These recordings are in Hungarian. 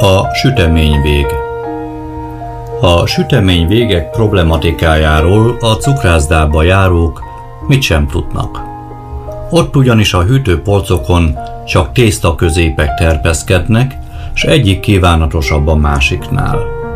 A süteményvég. A süteményvégek problematikájáról a cukrászdába járók mit sem tudnak. Ott ugyanis a hűtőpolcokon csak tésztaközépek terpeszkednek, s egyik kívánatosabb a másiknál.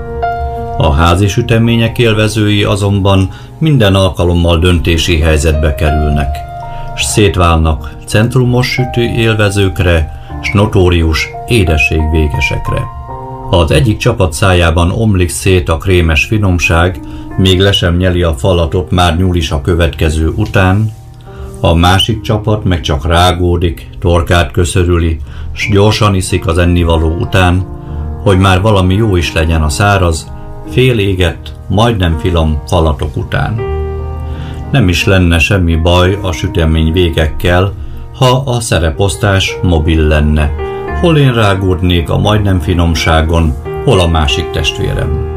A házi sütemények élvezői azonban minden alkalommal döntési helyzetbe kerülnek, s szétválnak centrumos sütő élvezőkre, s notórius édességvégesekre. Ha az egyik csapat szájában omlik szét a krémes finomság, még le sem nyeli a falatot, már nyúl is a következő után, a másik csapat meg csak rágódik, torkát köszörüli, s gyorsan iszik az ennivaló után, hogy már valami jó is legyen a száraz, félégett, majdnem finom falatok után. Nem is lenne semmi baj a süteményvégekkel, ha a szereposztás mobil lenne. Hol én rágódnék a majdnem finomságon, hol a másik testvérem.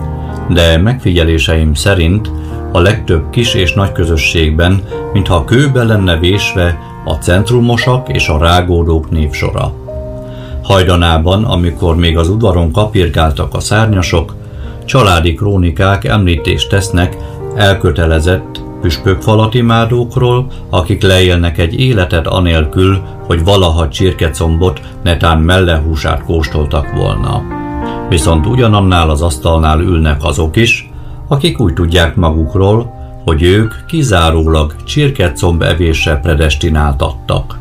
De megfigyeléseim szerint a legtöbb kis és nagy közösségben, mintha kőbe lenne vésve a centrumosak és a rágódók névsora. Hajdanában, amikor még az udvaron kapirgáltak a szárnyasok, családi krónikák említést tesznek elkötelezett püspökfalatimádókról, akik leélnek egy életet anélkül, hogy valaha csirkecombot, netán mellehúsát kóstoltak volna. Viszont ugyanannál az asztalnál ülnek azok is, akik úgy tudják magukról, hogy ők kizárólag csirkecomb evésre predestináltattak.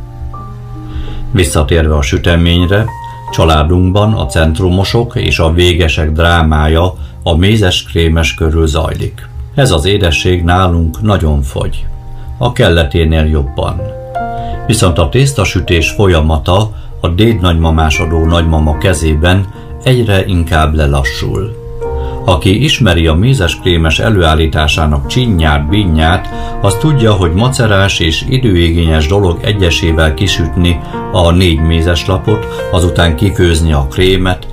Visszatérve a süteményre, családunkban a centrumosok és a végesek drámája a mézes-krémes körül zajlik. Ez az édesség nálunk nagyon fogy, a kelleténél jobban. Viszont a tésztasütés folyamata a dédnagymamásodó nagymama kezében egyre inkább lelassul. Aki ismeri a mézes-krémes előállításának csinyát-bínyát, az tudja, hogy macerás és időigényes dolog egyesével kisütni a 4 mézeslapot, azután kifőzni a krémet,